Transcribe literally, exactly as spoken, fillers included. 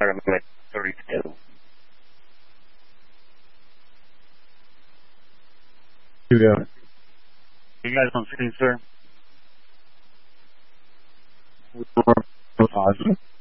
started at thirty-two. Yeah. You guys don't see, sir? Positive.